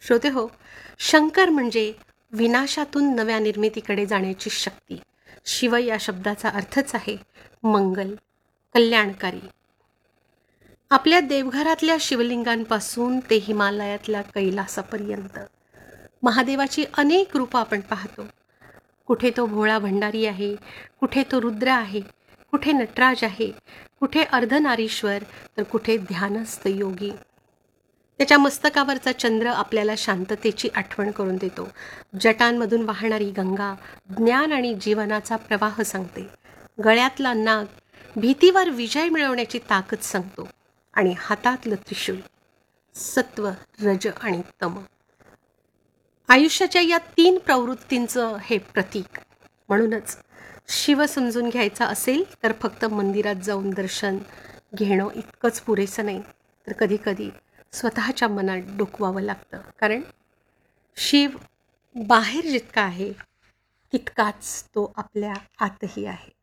श्रोते हो, शंकर म्हणजे विनाशातून नव्या निर्मितीकडे जाण्याची शक्ती. शिव या शब्दाचा अर्थच आहे मंगल, कल्याणकारी. आपल्या देवघरातल्या शिवलिंगांपासून ते हिमालयातल्या कैलासापर्यंत महादेवाची अनेक रूपं आपण पाहतो. कुठे तो भोळा भंडारी आहे, कुठे तो रुद्र आहे, कुठे नटराज आहे, कुठे अर्धनारीश्वर, तर कुठे ध्यानस्थ योगी. त्याच्या मस्तकावरचा चंद्र आपल्याला शांततेची आठवण करून देतो. जटांमधून वाहणारी गंगा ज्ञान आणि जीवनाचा प्रवाह सांगते. गळ्यातला नाग भीतीवर विजय मिळवण्याची ताकद सांगतो. आणि हातातलं त्रिशूल सत्व, रज आणि तम, आयुष्याच्या या 3 प्रवृत्तींचं हे प्रतीक. म्हणूनच शिव समजून घ्यायचा असेल तर फक्त मंदिरात जाऊन दर्शन घेणं इतकंच पुरेसं नाही, तर कधीकधी स्वतःच्या मनात डोकवावं लागतं. कारण शिव बाहेर जितका आहे तितकाच तो आपल्या आतही आहे.